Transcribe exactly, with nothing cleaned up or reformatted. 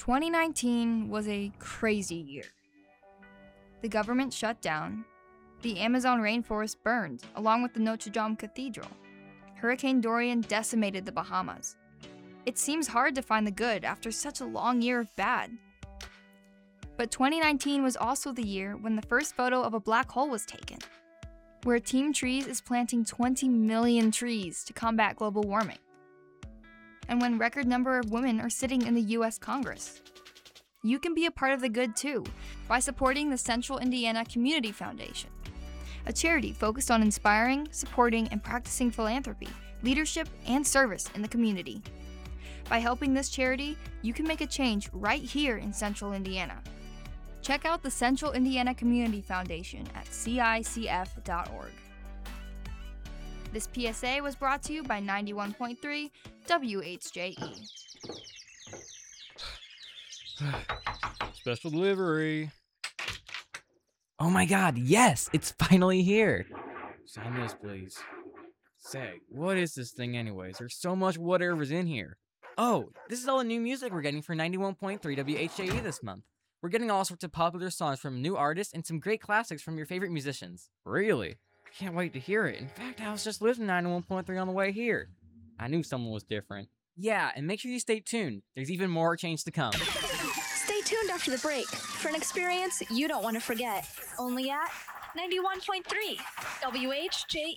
twenty nineteen was a crazy year. The government shut down. The Amazon rainforest burned, along with the Notre Dame Cathedral. Hurricane Dorian decimated the Bahamas. It seems hard to find the good after such a long year of bad. But twenty nineteen was also the year when the first photo of a black hole was taken, where Team Trees is planting twenty million trees to combat global warming, and when record number of women are sitting in the U S Congress. You can be a part of the good too by supporting the Central Indiana Community Foundation, a charity focused on inspiring, supporting, and practicing philanthropy, leadership, and service in the community. By helping this charity, you can make a change right here in Central Indiana. Check out the Central Indiana Community Foundation at C I C F dot org. This P S A was brought to you by ninety-one point three W H J E. Special delivery. Oh my god, yes! It's finally here! Sign this, please. Say, what is this thing anyways? There's so much whatever's in here. Oh, this is all the new music we're getting for ninety-one point three W H J E this month. We're getting all sorts of popular songs from new artists and some great classics from your favorite musicians. Really? I can't wait to hear it. In fact, I was just listening to ninety-one point three on the way here. I knew someone was different. Yeah, and make sure you stay tuned. There's even more change to come. Stay tuned after the break for an experience you don't want to forget. Only at ninety-one point three W H J